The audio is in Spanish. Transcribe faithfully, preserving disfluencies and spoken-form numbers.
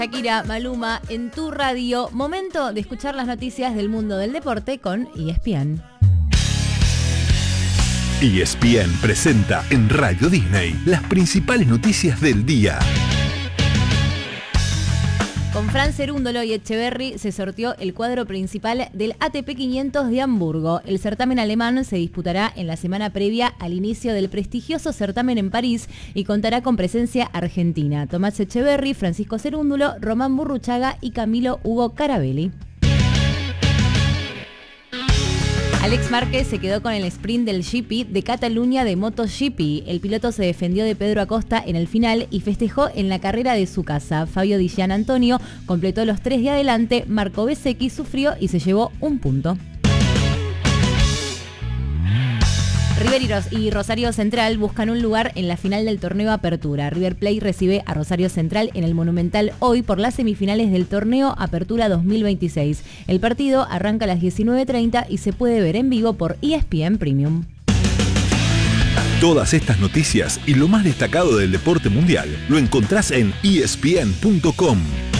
Shakira, Maluma, en tu radio. Momento de escuchar las noticias del mundo del deporte con E S P N. E S P N presenta en Radio Disney las principales noticias del día. Con Fran Cerúndolo y Etcheverry se sorteó el cuadro principal del A T P quinientos de Hamburgo. El certamen alemán se disputará en la semana previa al inicio del prestigioso certamen en París y contará con presencia argentina. Tomás Etcheverry, Francisco Cerúndolo, Román Burruchaga y Camilo Hugo Carabelli. Alex Márquez se quedó con el sprint del G P de Cataluña de MotoGP. El piloto se defendió de Pedro Acosta en el final y festejó en la carrera de su casa. Fabio Di Gianantonio completó los tres de adelante, Marco Bezzecchi sufrió y se llevó un punto. River y Rosario Central buscan un lugar en la final del torneo Apertura. River Plate recibe a Rosario Central en el Monumental hoy por las semifinales del torneo Apertura dos mil veintiséis. El partido arranca a las diecinueve treinta y se puede ver en vivo por E S P N Premium. Todas estas noticias y lo más destacado del deporte mundial lo encontrás en E S P N punto com.